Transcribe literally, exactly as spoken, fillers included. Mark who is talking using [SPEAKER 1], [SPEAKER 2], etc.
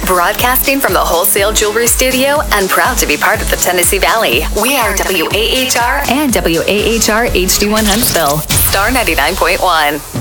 [SPEAKER 1] Broadcasting from the Wholesale Jewelry Studio and proud to be part of the Tennessee Valley. We are W A H R and W A H R H D one Huntsville. Star ninety-nine point one.